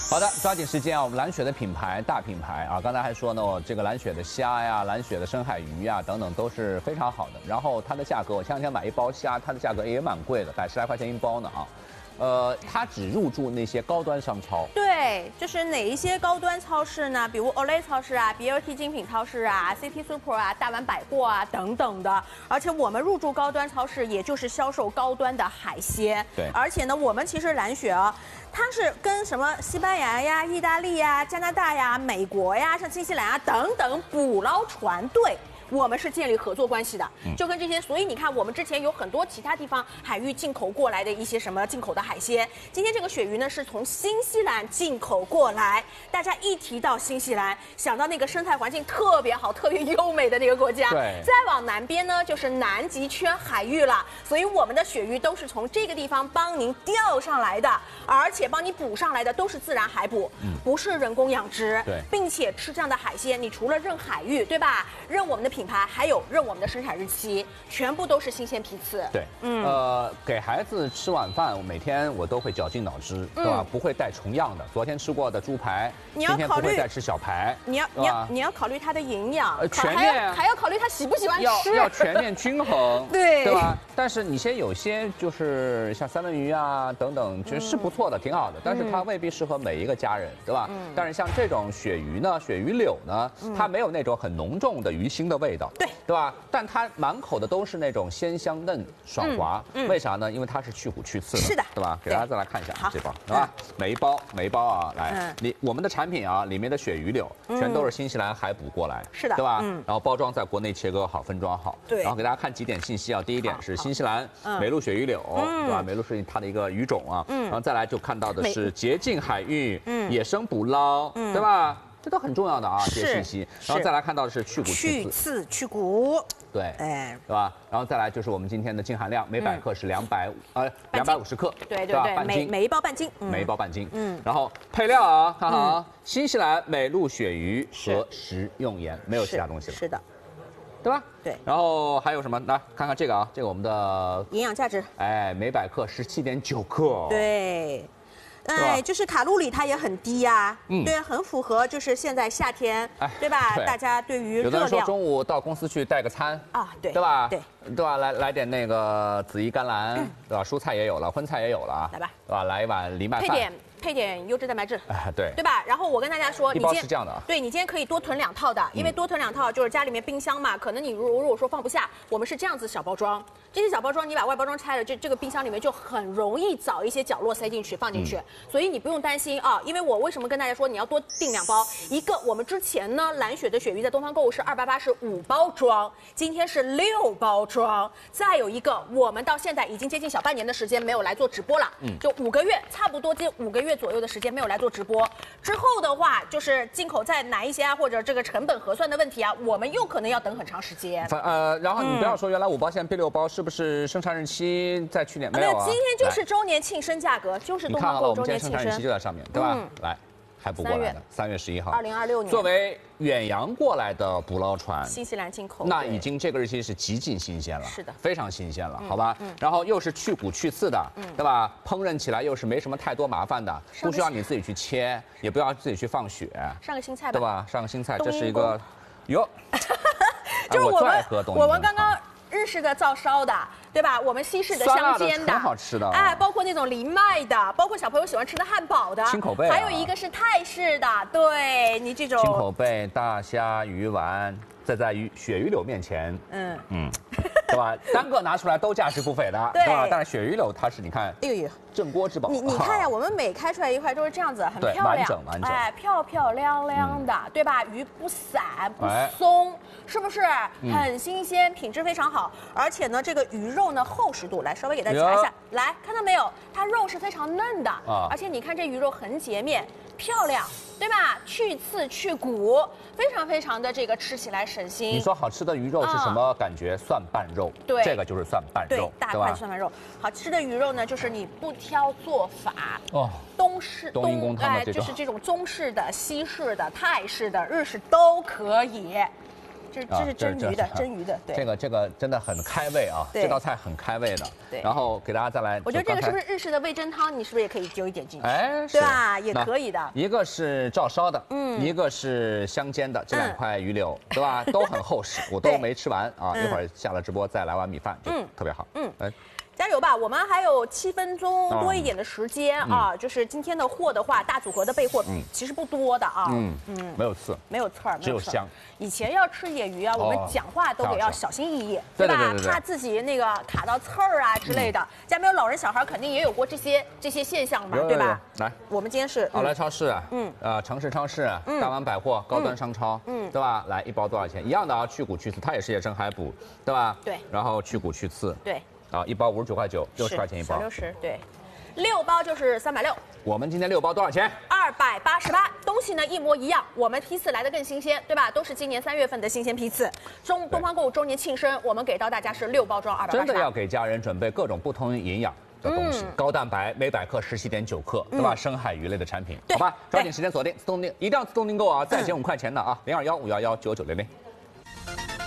好的，抓紧时间啊！我们蓝雪的品牌大品牌啊，刚才还说呢，这个蓝雪的虾呀、蓝雪的深海鱼呀等等都是非常好的。然后它的价格，我前两天买一包虾，它的价格也蛮贵的，110来块钱一包呢啊。它只入驻那些高端商超。 对，就是哪一些高端超市呢？比如 Olay 超市啊、BLT 精品超市啊、City Super 啊、大丸百货啊等等的。而且我们入驻高端超市，也就是销售高端的海鲜。 对。 而且呢，我们其实蓝雪啊，它是跟什么西班牙呀、意大利呀、加拿大呀、美国呀、像新西兰啊等等捕捞船队。我们是建立合作关系的，就跟这些，所以你看，我们之前有很多其他地方海域进口过来的一些什么进口的海鲜，今天这个鳕鱼呢是从新西兰进口过来。大家一提到新西兰，想到那个生态环境特别好、特别优美的那个国家， 对， 再往南边呢就是南极圈海域了。所以我们的鳕鱼都是从这个地方帮您钓上来的，而且帮你捕上来的都是自然海捕，不是人工养殖。 对， 并且吃这样的海鲜，你除了认海域，对吧？认我们的品牌，还有认我们的生产日期，全部都是新鲜批次。 对，给孩子吃晚饭，每天我都会绞尽脑汁，对吧？不会带重样的。昨天吃过的猪排，今天不会再吃小排。 你要考虑它的营养， 全面还要考虑他喜不喜欢吃， 要全面均衡， 对吧？但是你有些就是像三文鱼啊等等，其实是不错的，挺好的，但是它未必适合每一个家人，对吧？但是像这种鳕鱼呢，鳕鱼柳呢，它没有那种很浓重的鱼腥的味道，对吧？但它满口的都是那种鲜香嫩爽滑，为啥呢？因为它是去骨去刺的， 是的， 对吧？给大家再来看一下这包，对吧？每一包啊，来，我们的产品啊，里面的鳕鱼柳全都是新西兰海捕过来， 是的， 对吧？然后包装在国内切割好，分装好， 对。 然后给大家看几点信息啊，第一点是新西兰美鲈鳕鱼柳，对吧？美鲈是它的一个鱼种啊，然后再来就看到的是洁净海域，野生捕捞，对吧？这都很重要的啊，这些信息。然后再来看到的是去骨去刺， 去骨， 对，对吧？然后再来就是我们今天的净含量，每百克是250克， 对，每一包半斤， 每一包半斤。然后配料啊，看好啊，新西兰美鲈鳕鱼和食用盐，没有其他东西了。 是的。 对吧？ 对， 然后还有什么？来看看这个啊，这个我们的营养价值， 每百克17.9克。 对，就是卡路里它也很低呀，对，很符合就是现在夏天，对吧？大家对于有的人说中午到公司去带个餐啊，对吧？对吧？来点那个紫衣甘蓝，对吧？蔬菜也有了，荤菜也有了， 来吧， 对吧？来一碗藜麦饭。 配点优质蛋白质， 对吧？然后我跟大家说， 一包是这样的， 对你今天可以多囤2套的，因为多囤2套就是家里面冰箱嘛，可能你如果说放不下，我们是这样子小包装，这些小包装你把外包装拆了，这个冰箱里面就很容易找一些角落塞进去放进去，所以你不用担心啊。因为我为什么跟大家说你要多订2包？一个我们之前呢蓝雪的鳕鱼在东方购物是288是5包装，今天是6包装，再有一个我们到现在已经接近小半年的时间没有来做直播了，就5个月，差不多接5个月左右的时间没有来做直播，之后的话就是进口再难一些啊，或者这个成本核算的问题啊，我们又可能要等很长时间。 然后你不要说原来5包现在变6包，是不是生产日期在去年没有啊？ 今天就是周年庆生价格，就是东方购物周年庆生。 你看好了，我们今天生产日期就在上面，对吧？来。还捕过来的3月11号 ，2026年。 作为远洋过来的捕捞船， 新西兰进口， 那已经这个日期是极尽新鲜了， 是的， 非常新鲜了，好吧？然后又是去骨去刺的，对吧？烹饪起来又是没什么太多麻烦的，不需要你自己去切，也不要自己去放血。 上个新菜吧， 对吧？上个新菜，这是一个，哟， 就是我们刚刚日式的照烧的。对吧？我们西式的香煎的， 很好吃的， 包括那种藜麦的，包括小朋友喜欢吃的汉堡的， 清口贝， 还有一个是泰式的，对你这种清口贝、大虾、鱼丸，在鳕鱼柳面前，对吧？单个拿出来都价值不菲的，对吧？但是鳕鱼柳它是你看， 哎呦， 镇锅之宝。 你看呀，我们每开出来一块都是这样子，很漂亮， 完整， 漂漂亮亮的，对吧？鱼不散不松，是不是很新鲜，品质非常好？而且呢，这个鱼肉呢厚实度，来稍微给大家夹一下，来看到没有？它肉是非常嫩的，而且你看这鱼肉很洁面。漂亮，对吧？去刺去骨，非常非常的这个吃起来省心。 你说好吃的鱼肉是什么感觉？蒜瓣肉， 对， 这个就是蒜瓣肉， 大块蒜瓣肉。好吃的鱼肉呢，就是你不挑做法，冬阴功他们就是这种中式的、西式的、泰式的、日式都可以。 这是蒸鱼的，蒸鱼的，对。 这个真的很开胃啊，这道菜很开胃的。 对。 然后给大家再来， 我觉得这个是不是日式的味噌汤？你是不是也可以揪一点进去？ 哎， 对吧？也可以的。 一个是照烧的，一个是香煎的，这2块鱼柳，对吧？都很厚实，我都没吃完啊。一会儿下了直播再来碗米饭，就特别好。哎。 加油吧！我们还有7分钟多一点的时间啊，就是今天的货的话，大组合的备货其实不多的啊， 没有刺， 没有刺儿， 只有香。以前要吃野鱼啊，我们讲话都得要小心翼翼，对吧？怕自己那个卡到刺儿啊之类的。家里面有老人小孩，肯定也有过这些现象嘛，对吧？ 来， 我们今天是奥莱超市，城市超市，大丸百货，高端商超，对吧？来1包多少钱？一样的啊，去骨去刺，它也是野生海捕，对吧？ 对。然后去骨去刺， 对。 啊，1包59块9，60块钱1包， 小60，对，6包就是360。 我们今天6包多少钱 ？288。东西呢一模一样，我们批次来的更新鲜，对吧？都是今年3月份的新鲜批次。东方购物周年庆生，我们给到大家是6包装288。 真的要给家人准备各种不同营养的东西，高蛋白，每百克17.9克，对吧？深海鱼类的产品，好吧？抓紧时间锁定，自动订，一定要自动订购啊！再减5块钱的啊，0215119900。